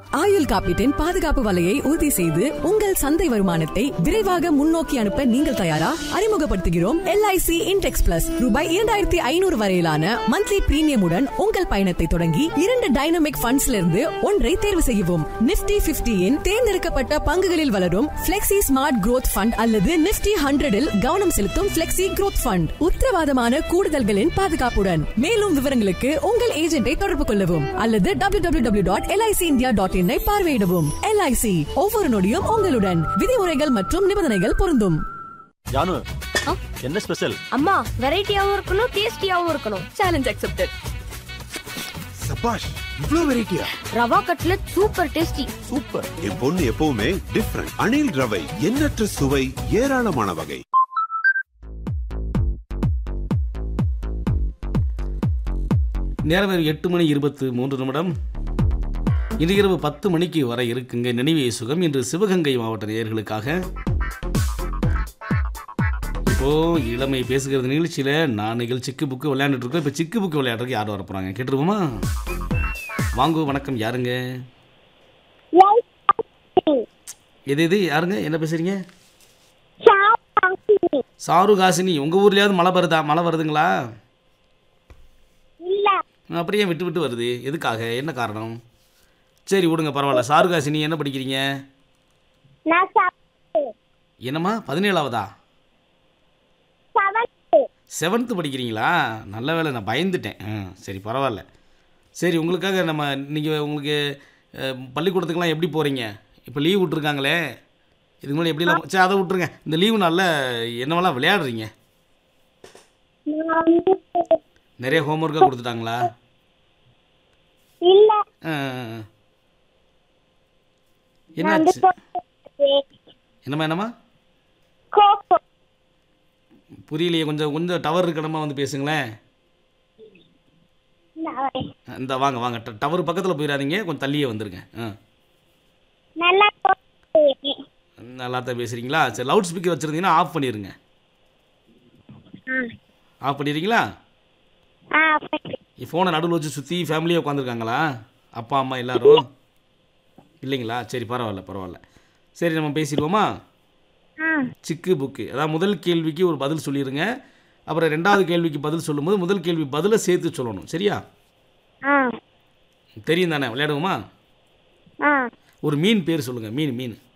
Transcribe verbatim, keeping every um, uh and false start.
ஆயுள் காப்பீட்டின் பாதுகாப்பு வலையை உறுதி செய்து உங்கள் சந்தை வருமானத்தை விரைவாக முன்னோக்கி அனுப்ப நீங்கள் தயாரா? அறிமுகப்படுத்துகிறோம் எல்ஐசி இன்டெக்ஸ் பிளஸ். ரூபாய் இரண்டாயிரத்தி ஐநூறு வரையிலான மந்த்லி பிரீமியமுடன் உங்கள் பயணத்தை தொடங்கி இரண்டு டைனமிக் ஃபண்ட்ஸ்ல இருந்து ஒன்றை தேர்வு செய்யவும். நிப்டி பிப்டியின் தேர்ந்தெடுக்கப்பட்ட பங்குகளில் வளரும் பிளெக்சி ஸ்மார்ட் குரோத் ஃபண்ட் அல்லது நிப்டி ஹண்ட்ரடில் கவனம் செலுத்தும் பிளெக்சி குரோத் ஃபண்ட். உத்தரவாதமான கூடுதல்களின் பாதுகாப்புடன். மேலும் விவரங்களுக்கு உங்கள் ஏஜென்ட்டை தொடர்பு கொள்ளவும் அல்லது W W W dot L I C India dot in பார்வையிடவும். LIC ஒவ்வொரு நொடியும் உங்களுடன். விதிமுறைகள் மற்றும் நிபந்தனைகள் பொருந்தும். ஜானு, என்ன ஸ்பெஷல்? அம்மா, வெரைட்டியாவும் இருக்கணும், டேஸ்டியாவும் இருக்கணும். Challenge accepted. சபாஷ், இவ்ளோ வெரைட்டியா? Rava cutlet super tasty. Super. என் பொண்ணு எப்பவுமே டிஃபரண்ட். அணில் ரவை, எண்ணற்ற சுவை, ஏராளமான வகை. நேரம் எட்டு மணி இருபத்து மூன்று நிமிடம். இன்று இரவு பத்து மணிக்கு வர இருக்குங்க நினைவே சுகம். இன்று சிவகங்கை மாவட்ட நேயர்களுக்காக. இப்போ இளமை பேசுகிறது நிகழ்ச்சியில் நான் நிகழ்ச்சி சிக்கு புக்கு விளையாண்டுட்டு இருக்கோம். இப்போ சிக்கு புக்கு விளையாடுறதுக்கு யார் வர போகிறாங்க கேட்டுருவோமா? வாங்க, வணக்கம். யாருங்க? எது எது யாருங்க? என்ன பேசுறீங்க? சாருகாசினி. உங்கள் ஊர்லேயாவது மழை வருதா? மழை வருதுங்களா? அப்படியே விட்டு விட்டு வருது. எதுக்காக? என்ன காரணம்? சரி விடுங்க, பரவாயில்ல. சாருகாசினி என்ன படிக்கிறீங்க? என்னம்மா, பதினேழாவதா? செவன்த்து படிக்கிறீங்களா? நல்ல வேலை, நான் பயந்துட்டேன். ஆ சரி, பரவாயில்ல. சரி, உங்களுக்காக நம்ம நீங்கள் உங்களுக்கு பள்ளிக்கூடத்துக்கெலாம் எப்படி போகிறீங்க? இப்போ லீவ் விட்ருக்காங்களே, இதுக்கு முன்னாடி எப்படிலாம்? சரி, அதை விட்ருங்க. இந்த லீவு நாளில் என்னவெல்லாம் விளையாடுறீங்க? நிறைய ஹோம்ஒர்க்காக கொடுத்துட்டாங்களா? இல்ல. என்னாச்சு? என்னம்மா என்னம்மா புரியலையே. கொஞ்சம் கொஞ்சம் டவர் இருக்கணுமா, வந்து பேசுங்களேன். இந்த வாங்க வாங்க, டவர் பக்கத்தில் போயிடாதீங்க, கொஞ்சம் தள்ளியே வந்துருங்க. ஆ நல்லா தான் பேசுகிறீங்களா? சரி, லவுட் ஸ்பீக்கர் வச்சுருந்தீங்கன்னா ஆஃப் பண்ணிடுங்க. ஆஃப் பண்ணிடுறீங்களா? ஃபோனை நடுவில் வச்சு சுற்றி ஃபேமிலியாக உட்காந்துருக்காங்களா? அப்பா அம்மா எல்லோரும் இல்லைங்களா? சரி, பரவாயில்ல பரவாயில்ல. சரி, நம்ம பேசிடுவோமா? சிக்கு புக்கு. அதான் முதல் கேள்விக்கு ஒரு பதில் சொல்லிடுங்க. அப்புறம் ரெண்டாவது கேள்விக்கு பதில் சொல்லும்போது முதல் கேள்வி பதிலை சேர்த்து சொல்லணும். சரியா? தெரியும் தானே? விளையாடுவோமா? ஒரு மீன் பேர் சொல்லுங்கள். மீன் மீன்